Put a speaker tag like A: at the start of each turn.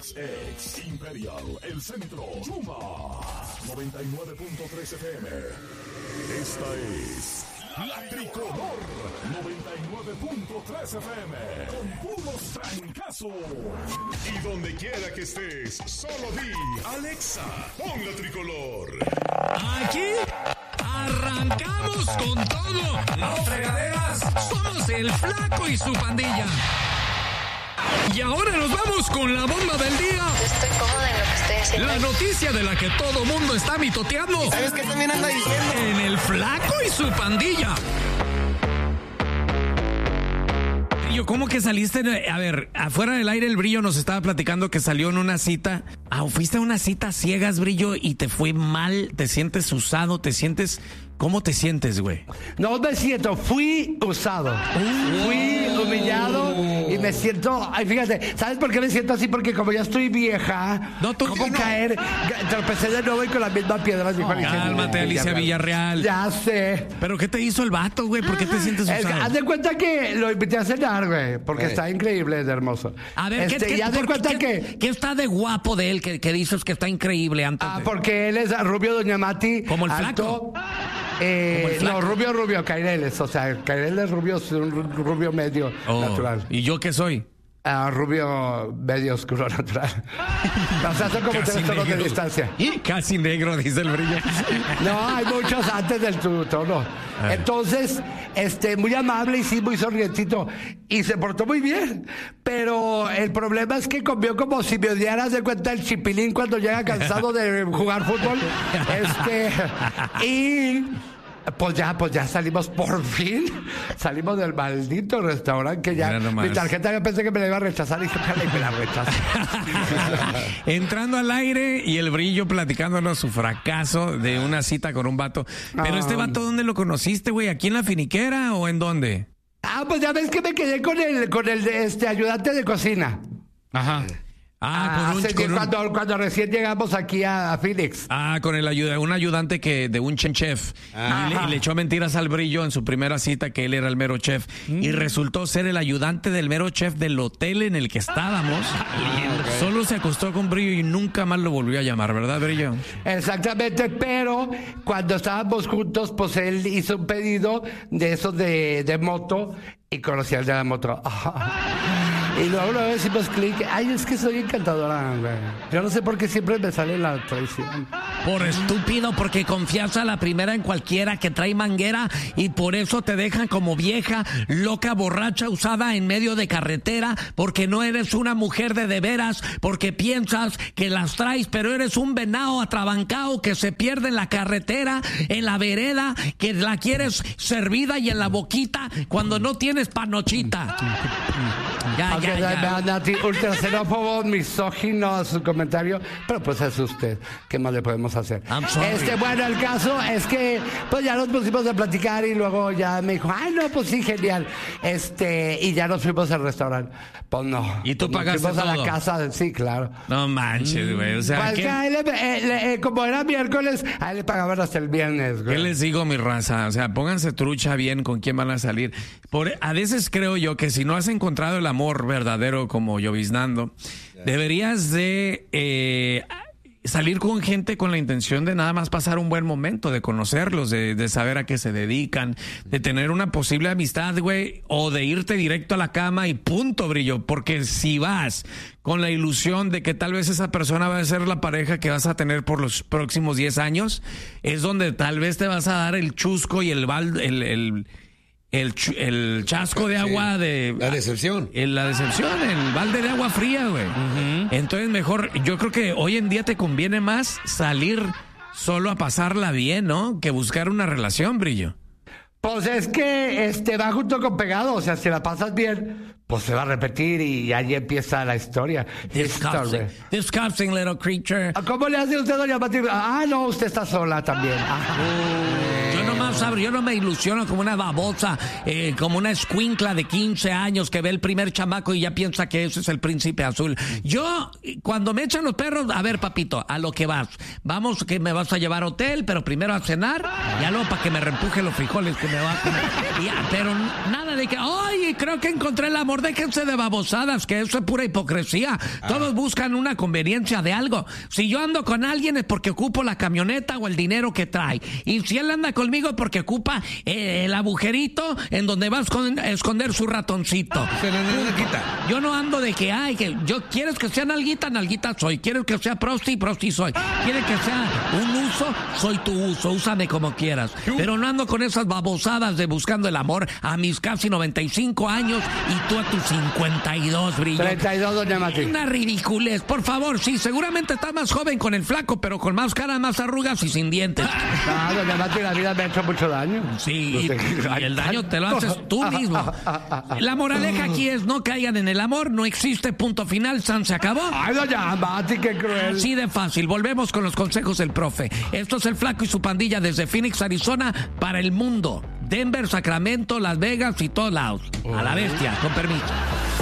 A: Ex Imperial, El Centro, Yuma, 99.3 FM. Esta es La Tricolor, 99.3 FM, con puros trancazos. Y donde quiera que estés, solo di, Alexa, pon La Tricolor.
B: Aquí arrancamos con todo. No fregaderas, somos el Flaco y su pandilla. Y ahora nos vamos con la bomba del día.
C: Yo estoy cómoda en lo que estoy haciendo.
B: La noticia de la que todo mundo está mitoteando.
D: ¿Sabes qué también anda diciendo?
B: En el Flaco y su pandilla. Brillo, ¿cómo que saliste? A ver, afuera del aire el Brillo nos estaba platicando que salió en una cita. Fuiste a una cita ciegas, Brillo, y te fue mal. ¿Te sientes usado? ¿Te sientes... ¿Cómo te sientes, güey?
D: No me siento, fui usado. Fui humillado y me siento... Ay, fíjate, ¿sabes por qué me siento así? Porque como ya estoy vieja, ¿cómo caer? Tropecé de nuevo y con las mismas piedras.
B: Cálmate, Alicia Villarreal.
D: Ya sé.
B: ¿Pero qué te hizo el vato, güey? ¿Por qué te sientes usado?
D: Haz de cuenta que lo invité a cenar, güey, porque está increíble, de hermoso.
B: A ver, ¿qué está de guapo de él que dices que está increíble antes?
D: Porque él es rubio, doña Mati.
B: Como el
D: alto, flaco. No, rubio, Caireles. O sea, Caireles rubio es un rubio medio natural.
B: ¿Y yo qué soy?
D: Rubio medio oscuro natural. O sea, son como 3 tonos de distancia.
B: Casi negro, dice el Brillo.
D: No, hay muchos antes del tu tono. Entonces, muy amable y sí, muy sonrientito. Y se portó muy bien. Pero el problema es que comió como si me odiaras de cuenta el chipilín cuando llega cansado de jugar fútbol. Y... Pues ya salimos por fin. Salimos del maldito restaurante que ya mi tarjeta yo pensé que me la iba a rechazar y me la rechazó.
B: Entrando al aire y el Brillo platicándonos su fracaso de una cita con un vato. Pero este vato, ¿dónde lo conociste, güey? ¿Aquí en la finiquera o en dónde?
D: Pues ya ves que me quedé con el ayudante de cocina.
B: Ajá.
D: Cuando recién llegamos aquí a Phoenix.
B: Con un ayudante de un chef. Y le echó mentiras al Brillo en su primera cita que él era el mero chef. Y resultó ser el ayudante del mero chef del hotel en el que estábamos. Solo se acostó con Brillo y nunca más lo volvió a llamar, ¿verdad, Brillo?
D: Exactamente, pero cuando estábamos juntos, pues él hizo un pedido de esos de moto y conocí al de la moto. Y luego decimos clic. Ay, es que soy encantadora, güey. Yo no sé por qué siempre me sale la traición.
B: Por estúpido, porque confías a la primera en cualquiera que trae manguera y por eso te dejan como vieja, loca, borracha, usada en medio de carretera, porque no eres una mujer de veras, porque piensas que las traes, pero eres un venado atrabancado que se pierde en la carretera, en la vereda, que la quieres servida y en la boquita cuando no tienes panochita. Ya.
D: Ultra xenófobo, misógino su comentario, pero pues es usted. ¿Qué más le podemos hacer? Bueno, el caso es que pues ya nos pusimos a platicar y luego ya me dijo, ay no, pues sí, genial. Y ya nos fuimos al restaurante. Pues no.
B: ¿Y tú pagaste
D: fuimos
B: todo?
D: A la casa, sí, claro.
B: No manches, güey. O sea,
D: pues que a él, como era miércoles, a él le pagaban hasta el viernes, güey.
B: ¿Qué les digo, mi raza? O sea, pónganse trucha bien con quién van a salir. A veces creo yo que si no has encontrado el amor verdadero como lloviznando, deberías de salir con gente con la intención de nada más pasar un buen momento, de conocerlos, de saber a qué se dedican, de tener una posible amistad, güey, o de irte directo a la cama y punto, Brillo, porque si vas con la ilusión de que tal vez esa persona va a ser la pareja que vas a tener por los próximos 10 años, es donde tal vez te vas a dar el chusco y el chasco de agua de...
E: La decepción.
B: La decepción, el balde de agua fría, güey. Entonces mejor, yo creo que hoy en día te conviene más salir solo a pasarla bien, ¿no? Que buscar una relación, Brillo.
D: Pues es que va junto con pegado, o sea, si la pasas bien, pues se va a repetir y ahí empieza la historia.
B: Disgusting little creature.
D: ¿Cómo le hace usted, doña Pati? No, usted está sola también.
B: Yo no me ilusiono como una babosa, como una escuincla de 15 años que ve el primer chamaco y ya piensa que ese es el príncipe azul. Yo, cuando me echan los perros, a ver, papito, a lo que vas. Vamos, que me vas a llevar a hotel, pero primero a cenar, ya luego para que me reempuje los frijoles que me va a comer. Pero nada nada de que, ay, creo que encontré el amor. Déjense de babosadas, que eso es pura hipocresía. Todos buscan una conveniencia de algo. Si yo ando con alguien es porque ocupo la camioneta o el dinero que trae. Y si él anda conmigo es porque ocupa el agujerito en donde va a esconder su ratoncito. Yo no ando de que, ay, que yo quieres que sea nalguita, nalguita soy. Quieres que sea prosti, prosti soy. Quieres que sea un uso, soy tu uso. Úsame como quieras. Pero no ando con esas babosadas de buscando el amor a mis casi 95 años y tú a tus 52, Brillo.
D: 32, doña Mati.
B: Una ridiculez. Por favor, sí, seguramente está más joven con el flaco, pero con más cara, más arrugas y sin dientes.
D: No, doña Mati, la vida me ha hecho mucho daño.
B: Sí, y el daño te lo haces tú mismo. La moraleja aquí es no caigan en el amor, no existe punto final, San se acabó.
D: Ay, doña Mati, qué cruel.
B: Así de fácil. Volvemos con los consejos del profe. Esto es el Flaco y su pandilla desde Phoenix, Arizona, para el mundo. Denver, Sacramento, Las Vegas y todos lados. A la bestia, con permiso.